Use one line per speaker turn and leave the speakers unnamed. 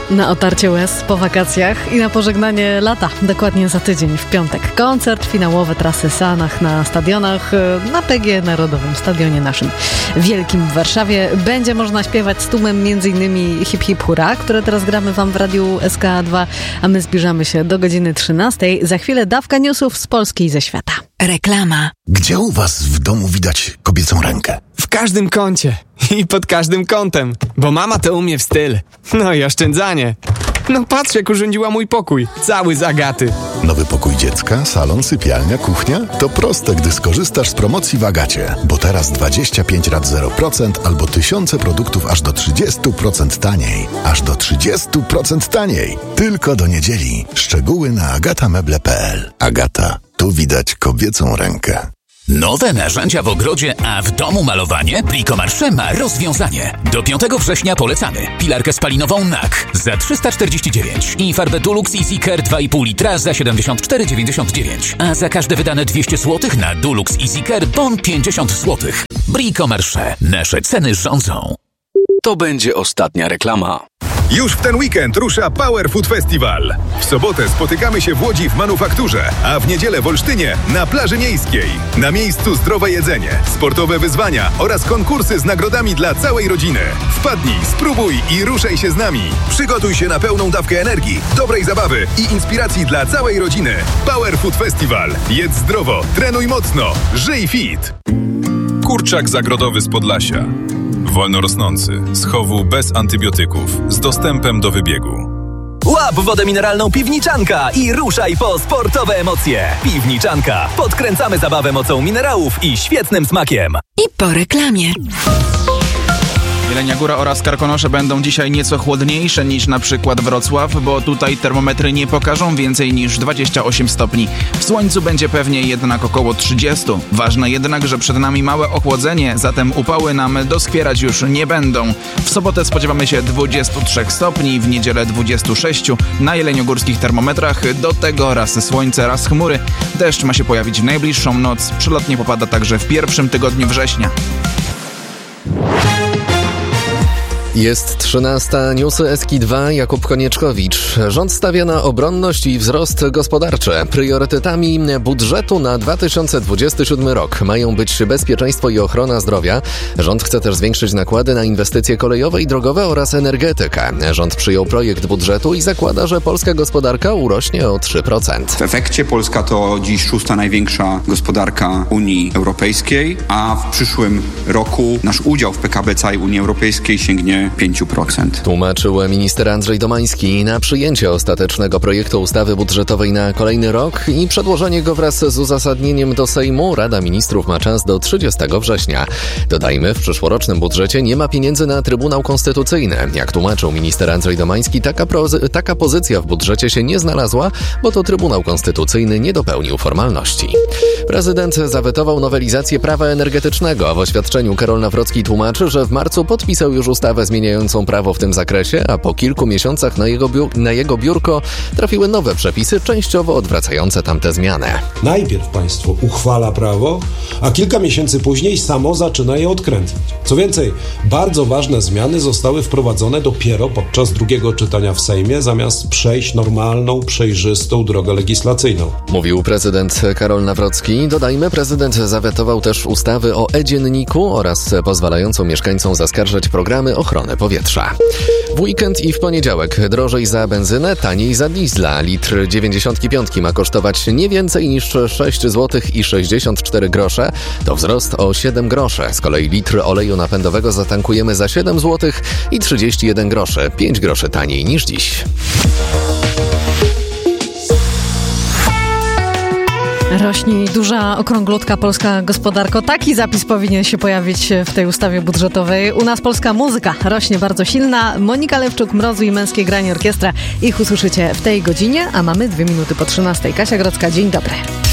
Na otarcie łez po wakacjach i na pożegnanie lata. Dokładnie za tydzień, w piątek. Koncert finałowy trasy Sanach na stadionach, na PGE Narodowym, stadionie naszym wielkim w Warszawie. Będzie można śpiewać z tłumem m.in. Hip Hip Hurra, które teraz gramy wam w Radiu SK2, a my zbliżamy się do godziny 13. Za chwilę dawka newsów z Polski i ze świata.
Reklama.
Gdzie u was w domu widać kobiecą rękę?
W każdym kącie i pod każdym kątem, bo mama to umie w styl. No i oszczędzanie. No patrz, jak urządziła mój pokój, cały z Agaty.
Nowy pokój dziecka, salon, sypialnia, kuchnia? To proste, gdy skorzystasz z promocji w Agacie. Bo teraz 25 rat 0% albo tysiące produktów aż do 30% taniej. Aż do 30% taniej. Tylko do niedzieli. Szczegóły na agatameble.pl. Agata. Tu widać kobiecą rękę.
Nowe narzędzia w ogrodzie, a w domu malowanie? Bricomarché ma rozwiązanie. Do 5 września polecamy. Pilarkę spalinową NAK za 349 i farbę Dulux Easy Care 2,5 litra za 74,99. A za każde wydane 200 zł na Dulux Easy Care bon 50 zł. Bricomarché. Nasze ceny rządzą.
To będzie ostatnia reklama.
Już w ten weekend rusza Power Food Festival. W sobotę spotykamy się w Łodzi w Manufakturze, a w niedzielę w Olsztynie na plaży miejskiej. Na miejscu zdrowe jedzenie, sportowe wyzwania oraz konkursy z nagrodami dla całej rodziny. Wpadnij, spróbuj i ruszaj się z nami. Przygotuj się na pełną dawkę energii, dobrej zabawy i inspiracji dla całej rodziny. Power Food Festival. Jedz zdrowo, trenuj mocno, żyj fit. Kurczak zagrodowy z Podlasia. Wolno rosnący, z chowu bez antybiotyków, z dostępem do wybiegu.
Łap wodę mineralną Piwniczanka i ruszaj po sportowe emocje. Piwniczanka. Podkręcamy zabawę mocą minerałów i świetnym smakiem.
I po reklamie.
Jelenia Góra oraz Karkonosze będą dzisiaj nieco chłodniejsze niż na przykład Wrocław, bo tutaj termometry nie pokażą więcej niż 28 stopni. W słońcu będzie pewnie jednak około 30. Ważne jednak, że przed nami małe ochłodzenie, zatem upały nam doskwierać już nie będą. W sobotę spodziewamy się 23 stopni, w niedzielę 26. Na jeleniogórskich termometrach do tego raz słońce, raz chmury. Deszcz ma się pojawić w najbliższą noc. Przelotnie popada także w pierwszym tygodniu września.
Jest 13. Newsy SK2, Jakub Konieczkowicz. Rząd stawia na obronność i wzrost gospodarczy. Priorytetami budżetu na 2027 rok mają być bezpieczeństwo i ochrona zdrowia. Rząd chce też zwiększyć nakłady na inwestycje kolejowe i drogowe oraz energetykę. Rząd przyjął projekt budżetu i zakłada, że polska gospodarka urośnie o 3%.
W efekcie Polska to dziś 6. największa gospodarka Unii Europejskiej, a w przyszłym roku nasz udział w PKB całej Unii Europejskiej sięgnie 5%.
Tłumaczył minister Andrzej Domański. Na przyjęcie ostatecznego projektu ustawy budżetowej na kolejny rok i przedłożenie go wraz z uzasadnieniem do Sejmu Rada Ministrów ma czas do 30 września. Dodajmy, w przyszłorocznym budżecie nie ma pieniędzy na Trybunał Konstytucyjny. Jak tłumaczył minister Andrzej Domański, taka pozycja w budżecie się nie znalazła, bo to Trybunał Konstytucyjny nie dopełnił formalności. Prezydent zawetował nowelizację prawa energetycznego. W oświadczeniu Karol Nawrocki tłumaczy, że w marcu podpisał już ustawę zmieniającą prawo w tym zakresie, a po kilku miesiącach na jego biurko trafiły nowe przepisy, częściowo odwracające tamte zmiany.
Najpierw państwo uchwala prawo, a kilka miesięcy później samo zaczyna je odkręcać. Co więcej, bardzo ważne zmiany zostały wprowadzone dopiero podczas drugiego czytania w Sejmie, zamiast przejść normalną, przejrzystą drogę legislacyjną. Mówił prezydent Karol Nawrocki. Dodajmy, prezydent zawetował też ustawy o e-dzienniku oraz pozwalającą mieszkańcom zaskarżać programy ochrony powietrza. W weekend i w poniedziałek drożej za benzynę, taniej za diesla. Litr 95 ma kosztować nie więcej niż 6 zł i 64 grosze. To wzrost o 7 groszy. Z kolei litr oleju napędowego zatankujemy za 7 zł i 31 groszy. 5 groszy taniej niż dziś.
Rośnie duża, okrąglutka polska gospodarko. Taki zapis powinien się pojawić w tej ustawie budżetowej. U nas polska muzyka rośnie bardzo silna. Monika Lewczuk, Mrozu i Męskie Granie Orkiestra. Ich usłyszycie w tej godzinie, a mamy 2 minuty po 13. Kasia Grodzka, dzień dobry.